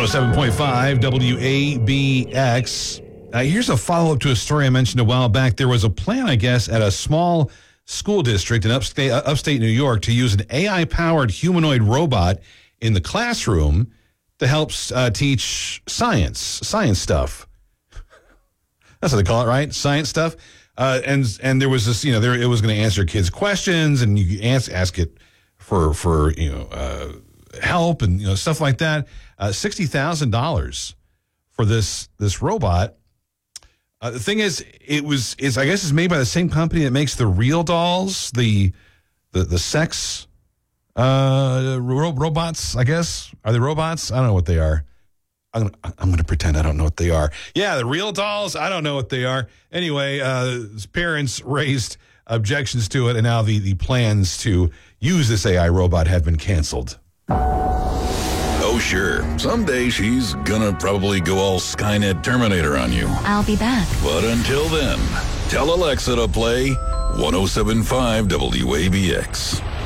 107.5 WABX. Here's a follow-up to a story I mentioned a while back. There was a plan, I guess, at a small school district in upstate New York to use an AI-powered humanoid robot in the classroom to help teach science stuff. That's what they call it, right? Science stuff. And there was this, it was going to answer kids' questions, and you ask it for help and stuff like that. $60,000 for this robot. The thing is, I guess it's made by the same company that makes the real dolls, the sex robots. I guess, are they robots? I don't know what they are. I'm going to pretend I don't know what they are. Yeah, the real dolls. I don't know what they are. Anyway, his parents raised objections to it, and now the plans to use this AI robot have been canceled. Oh, sure. Someday she's gonna probably go all Skynet Terminator on you. I'll be back. But until then, tell Alexa to play 107.5 WABX.